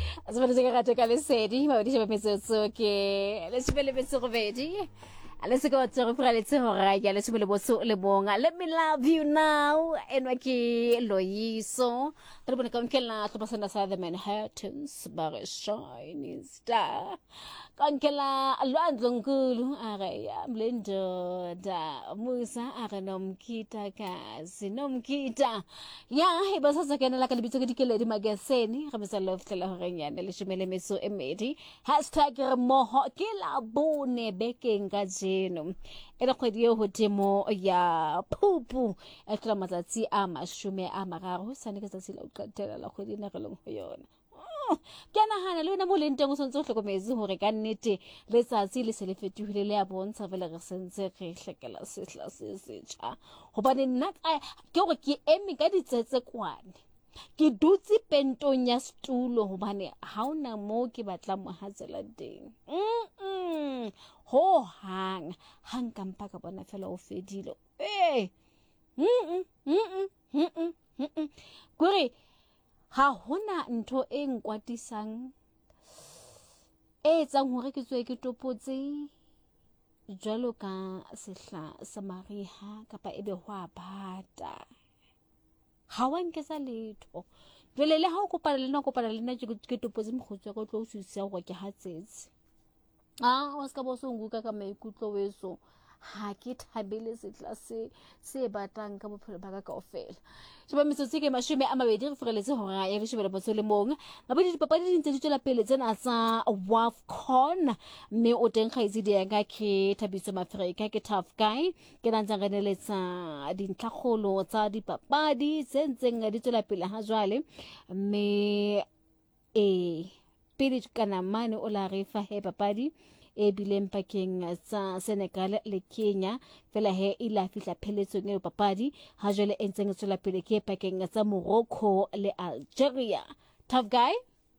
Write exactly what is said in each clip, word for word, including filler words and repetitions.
Asibona ke rata ka lesedi ba di sheba metsotso ke le shebele metso robedi ale se go tsere fura le tse hora ya le shebele botso le bonga let me love you now enwa ke loyiso re bona ka mkela tlopasana sa the Manhattans bare shining star kankela alwandlo nkulu area mlendo da musa are nomkita kazi nomkita ya heba sasa kena la kalibitso ke dikeledi magaseni re mesa love tlela hore nyane le shemele meso emedi hashtag re moho ke la bone bekeng ka jeno ela kgwedi yo hotemo ya phupu e tla matsatsi a mashume a mararo sane ke tsatsi la uqathela la kgwedi na re leng ho yona ke nahana le wena mo lenteng o sontse o hlokometse hore ka nnete letsatsi le se le fetohile le ya bontsha vele re sentse re hlekela sehla se setjha hobane nna ke hore ke eme ka ditsetse kwane ke dutse pentong ya stulo hobane ha ona mo ke batla mohatsela teng mm ho hang hang kampa ka bona fela o fedile eh mm mm mm gore ha hona ntho e nkwatisang e tsang hore ke tswe ke topotse jwalo ka sehla sa mariha kapa ebe ho abata ha wa nketsa letho jwale le ha o kopana le nna kopana le nna ke topotse mokgotsi wa go tlo usisa go ke hatsetse ah o ska bo so nguka ka maikutlo weso ha ke thabele setla se se batang ka bophelo ba ka kaofela sheba metsotso ke mashume a mabedi re fureletse hora ya shebela botso le mong mabedi dipapadi di ntse di tswela pele tsena tsa WAFCON mme o teng kgaitsi di ya ka ke Thabiso Mafrika ke tough guy ke nantsa ganeletsa dintlhagolo tsa dipapadi tse ntseng di tswela pele ha jwale mme e pele kana mane o la re fa he papadi e bileng pakeng tsa Senegal le Kenya fela he ila fihla pheletsong e papadi ha jwale e ntseng tswela pele ke pakeng tsa Morocco le Algeria tough guy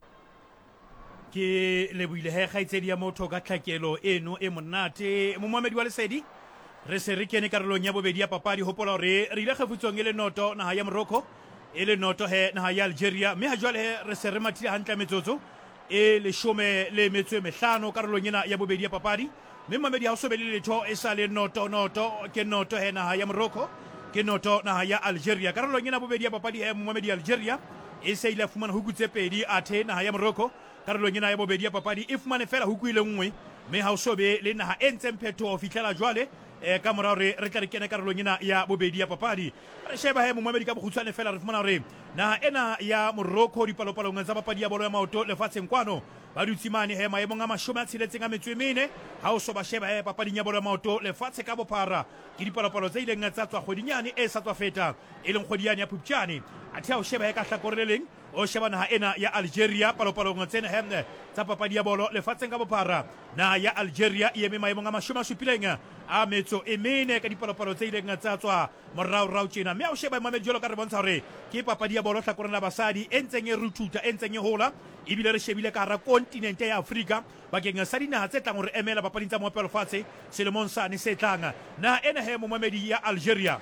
ke le buile he khaitsedi ya motho ka tlhakelo eno e monate momamedi wa lesedi re se re kene karolong ya bobedi ya papadi hopola re re ile kgefutsong e le noto naha ya Morocco e le noto he naha ya Algeria mme ha jwale he re se re mathile hantle metsotso e le shome le metso e mehlano karolong ena ya bobedi ya papadi mme mamedi ha o sobele letho e sa le noto noto ke noto he naha ya Morocco ke noto naha ya Algeria karolong ena bobedi ya papadi he mamedi ya Algeria e se ile fumana huku tse pedi athe naha ya Morocco karolong ena ya bobedi ya papadi e fumane fela huku ile nngwe mme ha o sobe le naha e ntseng phetho fihlela jwale e ka morao re re tla re kena karolong ena ya bobedi ya papadi re sheba he momamedi ka bokhutswane fela re fumana re naha ena ya Morocco dipalopalong tsa papadi ya bolo ya maoto lefatsheng kwano ba dutse mane he maemong a mashome a tsheletseng a metso e mene ha o so ba sheba he papading ya bolo ya maoto lefatshe ka bophara ke dipalopalo tse ileng tsa tswa kgwedinyane e sa tswa feta e leng kgwedinyane ya Phupjane athe ha o sheba he ka hlakoreleleng o sheba naha ena ya Algeria palopalong tsena hemne tsa papadi ya bolo lefatsheng ka bophara naha ya Algeria e eme maemong a mashome a supileng a metso e mene ka dipalopalo tse ileng tsa tswa morao rao tjena mme o sheba mamedi jolo ka re bontsha hore ke papadi ya bolo hlakoreng la basadi e ntseng e rututa e ntseng e hola ebile re shebile ka hara kontinente ya Afrika bakeng sa dinaha tse tlang hore emela papading tsa mohope lefatshe selemong sane se tlang naha ena he momamedi ya Algeria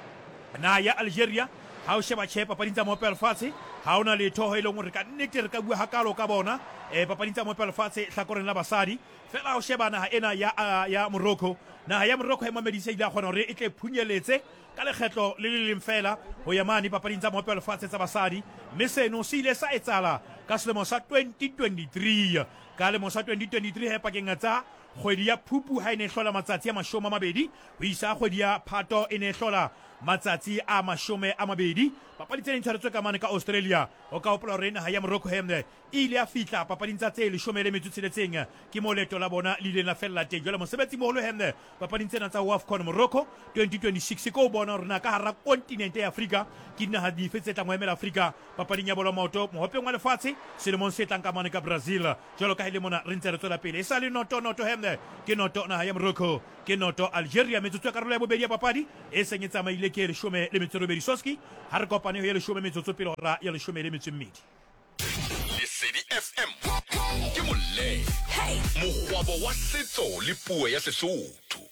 naha ya Algeria ha o sheba che papading tsa mohope lefatshe ha ona letho e leng hore ka nnete re ka bua hakalo ka bona e papading tsa mohope lefatshe hlakoreng la basadi fela o sheba naha ena ya ya Morocco naha ya Morocco e mamedi se ile a khona hore e tle phunyeletse ka lekgetlo le le leng fela ho ya mane papading tsa mohope lefatshe tsa basadi mme seno se ile sa etsala ka selemo sa twenty twenty-three ka lemo sa twenty twenty-three he pakeng tsa kgwedi ya Phupu ha ene hlola matsatsi a mashome a mabedi ho isa kgwedi ya Phato ene hlola matsatsi a mashome a mabedi papadi tse ntshwaretswe ka mane ka Australia o ka hopola hore naha ya Morocco hemne ile ya fihla papading tsa tse leshome le metso tsheletseng ke mo leto la bona le ile la fella teng jwale mosebetsi moholo hemne papading tsena tsa WAFCON Morocco twenty twenty-six ko bona rona ka hara kontinente ya Afrika ke naha di fetse tla ngoemela Afrika papading ya bolo maoto mohopeng wa lefatshe selemong se tlang ka mane ka Brazil jwalo ka ile mona re ntse re tswela pele e sa le noto noto hemne ke noto naha ya Morocco ke noto Algeria metsotso ya karolo ya bobedi ya papadi e seng e tsamaile ke leshome le metso e robedi soski ha re kopane ho ya leshome metsotso pele hora ya leshome le metso e mmedi Lesedi F M ke molle mokgwabo wa setso le puo ya Sesotho.